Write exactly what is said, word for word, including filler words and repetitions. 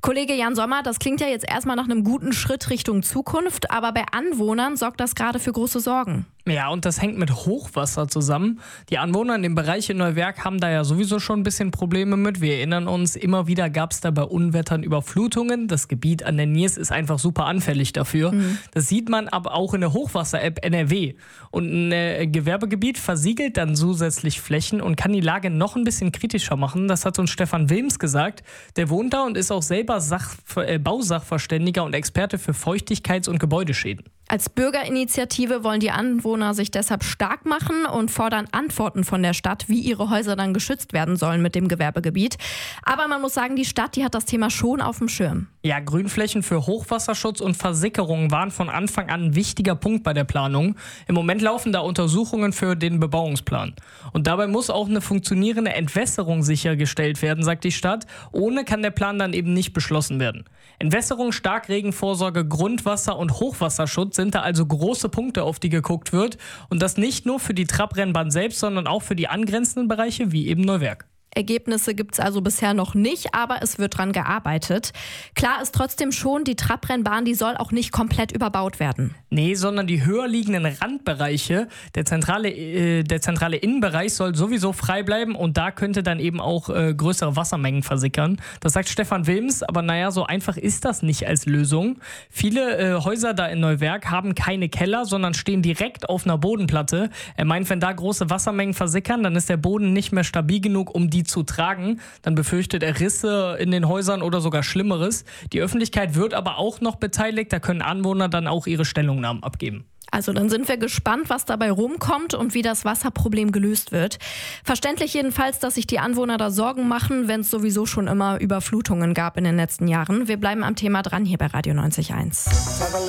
Kollege Jan Sommer, das klingt ja jetzt erstmal nach einem guten Schritt Richtung Zukunft, aber bei Anwohnern sorgt das gerade für große Sorgen. Ja, und das hängt mit Hochwasser zusammen. Die Anwohner in dem Bereich in Neuwerk haben da ja sowieso schon ein bisschen Probleme mit. Wir erinnern uns, immer wieder gab es da bei Unwettern Überflutungen. Das Gebiet an der Niers ist einfach super anfällig dafür. Mhm. Das sieht man aber auch in der Hochwasser-App N R W. Und ein äh, Gewerbegebiet versiegelt dann zusätzlich Flächen und kann die Lage noch ein bisschen kritischer machen. Das hat uns Stefan Wilms gesagt. Der wohnt da und ist auch selber Sach- äh, Bausachverständiger und Experte für Feuchtigkeits- und Gebäudeschäden. Als Bürgerinitiative wollen die Anwohner sich deshalb stark machen und fordern Antworten von der Stadt, wie ihre Häuser dann geschützt werden sollen mit dem Gewerbegebiet. Aber man muss sagen, die Stadt, die hat das Thema schon auf dem Schirm. Ja, Grünflächen für Hochwasserschutz und Versickerung waren von Anfang an ein wichtiger Punkt bei der Planung. Im Moment laufen da Untersuchungen für den Bebauungsplan. Und dabei muss auch eine funktionierende Entwässerung sichergestellt werden, sagt die Stadt. Ohne kann der Plan dann eben nicht beschlossen werden. Entwässerung, Starkregenvorsorge, Grundwasser und Hochwasserschutz sind da also große Punkte, auf die geguckt wird. Und das nicht nur für die Trabrennbahn selbst, sondern auch für die angrenzenden Bereiche wie eben Neuwerk. Ergebnisse gibt es also bisher noch nicht, aber es wird dran gearbeitet. Klar ist trotzdem schon, die Trabrennbahn, die soll auch nicht komplett überbaut werden. Nee, sondern die höher liegenden Randbereiche, der zentrale, äh, der zentrale Innenbereich soll sowieso frei bleiben und da könnte dann eben auch äh, größere Wassermengen versickern. Das sagt Stefan Wilms, aber naja, so einfach ist das nicht als Lösung. Viele äh, Häuser da in Neuwerk haben keine Keller, sondern stehen direkt auf einer Bodenplatte. Er meint, wenn da große Wassermengen versickern, dann ist der Boden nicht mehr stabil genug, um die zu tragen. Dann befürchtet er Risse in den Häusern oder sogar Schlimmeres. Die Öffentlichkeit wird aber auch noch beteiligt. Da können Anwohner dann auch ihre Stellungnahmen abgeben. Also dann sind wir gespannt, was dabei rumkommt und wie das Wasserproblem gelöst wird. Verständlich jedenfalls, dass sich die Anwohner da Sorgen machen, wenn es sowieso schon immer Überflutungen gab in den letzten Jahren. Wir bleiben am Thema dran hier bei Radio neunzig Komma eins.